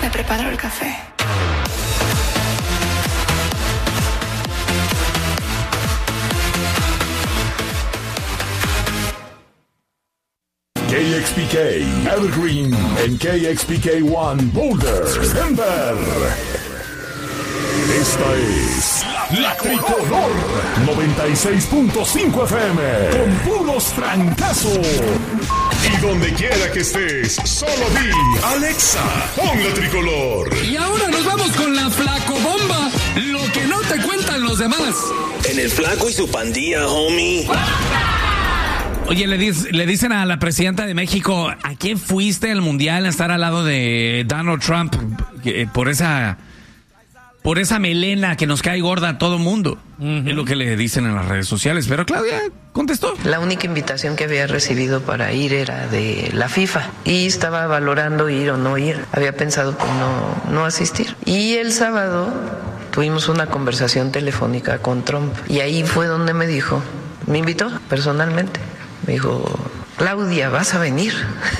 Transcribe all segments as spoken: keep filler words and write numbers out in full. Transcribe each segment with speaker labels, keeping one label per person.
Speaker 1: te preparo el café.
Speaker 2: K X P K, Evergreen, en K X P K One, Boulder, Denver. Esta es La Tricolor noventa y seis punto cinco F M, con puros trancazos. Y donde quiera que estés, solo di Alexa, pon La Tricolor.
Speaker 3: Y ahora nos vamos con la Flacobomba, lo que no te cuentan los demás.
Speaker 4: En el Flaco y su pandilla, homie.
Speaker 5: Oye, le, dic- le dicen a la presidenta de México, ¿a qué fuiste al mundial a estar al lado de Donald Trump eh, por esa por esa melena que nos cae gorda a todo mundo? Uh-huh. Es lo que le dicen en las redes sociales. Pero Claudia contestó.
Speaker 6: La única invitación que había recibido para ir era de la FIFA y estaba valorando ir o no ir. Había pensado pues no, no asistir. Y el sábado tuvimos una conversación telefónica con Trump y ahí fue donde me dijo, me invitó personalmente. Me dijo, Claudia, ¿vas a venir?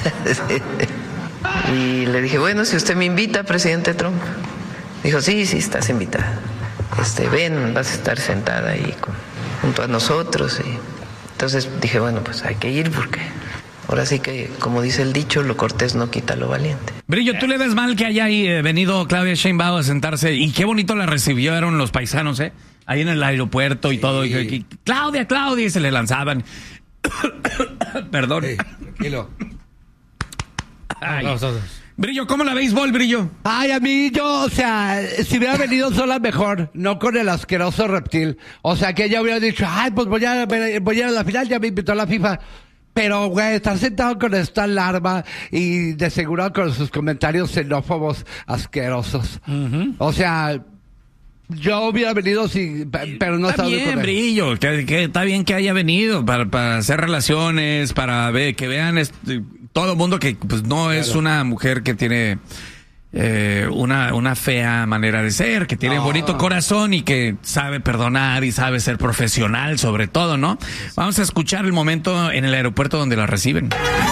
Speaker 6: Y le dije, bueno, si usted me invita, presidente Trump. Dijo, sí, sí, estás invitada. Este, ven, vas a estar sentada ahí con, junto a nosotros. Y entonces dije, bueno, pues hay que ir porque ahora sí que, como dice el dicho, lo cortés no quita lo valiente.
Speaker 5: Brillo, ¿tú le ves mal que haya ahí, eh, venido Claudia Sheinbaum a sentarse? Y qué bonito la recibieron los paisanos, ¿eh? Ahí en el aeropuerto y sí. todo. Y, y, Claudia, Claudia, y se le lanzaban. Perdón.
Speaker 7: Sí, tranquilo.
Speaker 5: Ay. Brillo, ¿cómo la béisbol, Brillo?
Speaker 7: Ay, a mí yo, o sea, si hubiera venido sola mejor, no con el asqueroso reptil. O sea, que ella hubiera dicho, ay, pues voy a, voy a ir a la final, ya me invitó a la FIFA. Pero, güey, estar sentado con esta larva y de seguro con sus comentarios xenófobos asquerosos. Uh-huh. O sea... Yo hubiera venido, sí, pero no
Speaker 5: está bien, Brillo, que, que está bien que haya venido para, para hacer relaciones, para ver, que vean este, todo el mundo que pues no claro. es una mujer que tiene eh, una, una fea manera de ser, que tiene oh. bonito corazón y que sabe perdonar y sabe ser profesional sobre todo, ¿no? Vamos a escuchar el momento en el aeropuerto donde la reciben.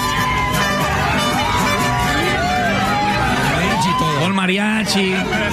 Speaker 5: Con mariachi.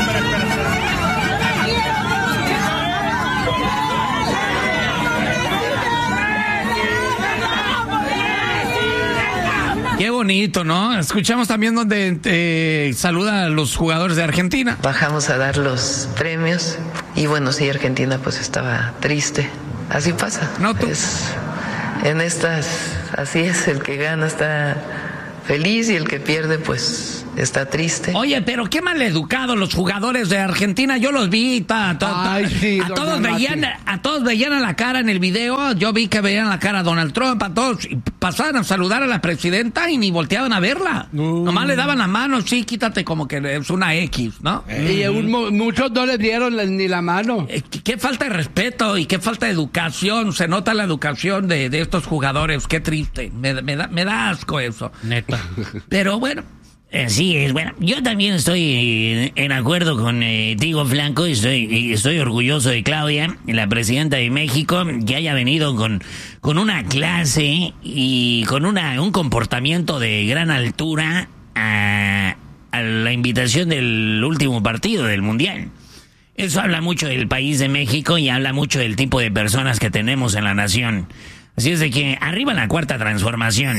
Speaker 5: Qué bonito, ¿no? Escuchamos también donde eh, saluda a los jugadores de Argentina.
Speaker 6: Bajamos a dar los premios y bueno, sí, Argentina pues estaba triste. Así pasa.
Speaker 5: No, tú.
Speaker 6: Es, en estas, así es, el que gana está feliz y el que pierde pues está triste.
Speaker 5: Oye, pero qué maleducados los jugadores de Argentina. Yo los vi, ta, ta, ta, Ay, sí, a todos veían, a todos veían a la cara en el video. Yo vi que veían la cara a Donald Trump, a todos y pasaban a saludar a la presidenta y ni volteaban a verla. Uh. Nomás le daban la mano, sí, quítate como que es una X, ¿no?
Speaker 7: Y un, muchos no le dieron ni la mano.
Speaker 5: Eh, qué, qué falta de respeto y qué falta de educación. Se nota la educación de, de estos jugadores. Qué triste. Me, me, da, me da asco eso.
Speaker 8: Neta.
Speaker 5: Pero bueno.
Speaker 8: Así es, bueno, yo también estoy en acuerdo con eh, Tigo Flanco, estoy, estoy orgulloso de Claudia, la presidenta de México, que haya venido con, con una clase y con una un comportamiento de gran altura a, a la invitación del último partido del Mundial. Eso habla mucho del país de México y habla mucho del tipo de personas que tenemos en la nación. Así es de que arriba la cuarta transformación.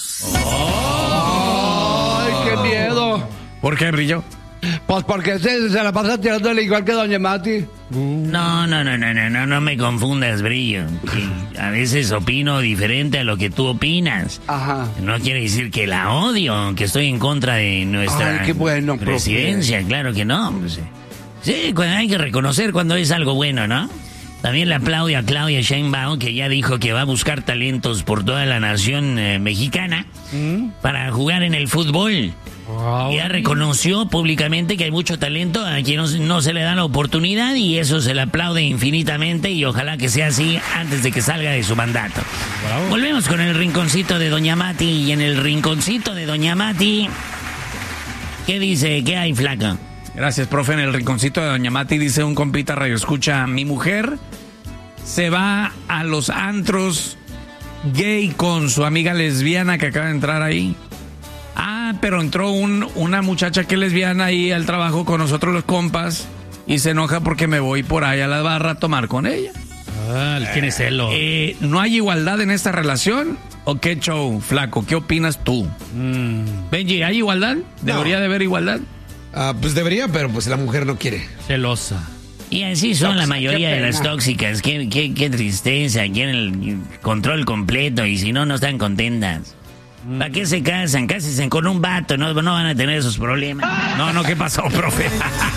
Speaker 7: ¡Oh! ¡Ay, qué miedo!
Speaker 5: ¿Por qué, Brillo?
Speaker 7: Pues porque se, se la pasa tirándole igual que Doña Mati.
Speaker 8: No, no, no, no, no, no, no me confundas, Brillo. Que a veces opino diferente a lo que tú opinas.
Speaker 7: Ajá.
Speaker 8: No quiere decir que la odio, que estoy en contra de nuestra
Speaker 7: Ay, qué bueno,
Speaker 8: presidencia, profe. Claro que no. Pues, sí, hay que reconocer cuando es algo bueno, ¿no? También le aplaudo a Claudia Sheinbaum, que ya dijo que va a buscar talentos por toda la nación eh, mexicana ¿Mm? para jugar en el fútbol. Wow. Ya reconoció públicamente que hay mucho talento a quien no, no se le da la oportunidad y eso se le aplaude infinitamente y ojalá que sea así antes de que salga de su mandato. Wow. Volvemos con el rinconcito de Doña Mati y en el rinconcito de Doña Mati, ¿qué dice? ¿Qué hay, flaca?
Speaker 5: Gracias, profe. En el rinconcito de Doña Mati dice un compita radio escucha, mi mujer se va a los antros gay con su amiga lesbiana que acaba de entrar ahí. Ah, Ah, pero entró un, una muchacha que es lesbiana ahí al trabajo con nosotros los compas y se enoja porque me voy por ahí a la barra a tomar con ella.
Speaker 1: Ah, tiene celo.
Speaker 5: Eh, ¿No hay igualdad en esta relación? ¿O qué show, flaco? ¿Qué opinas tú?
Speaker 1: Mm.
Speaker 5: Benji, ¿hay igualdad? ¿Debería
Speaker 9: No.
Speaker 5: de haber igualdad?
Speaker 9: Ah, pues debería, pero pues la mujer no quiere.
Speaker 1: Celosa.
Speaker 8: Y así son la mayoría
Speaker 7: qué
Speaker 8: de las
Speaker 7: pena.
Speaker 8: tóxicas. Qué, qué, qué tristeza. Quieren el control completo y si no, no están contentas. ¿Para qué se casan? Cásense con un vato, no, no van a tener esos problemas.
Speaker 5: No, no, ¿qué pasó, profe?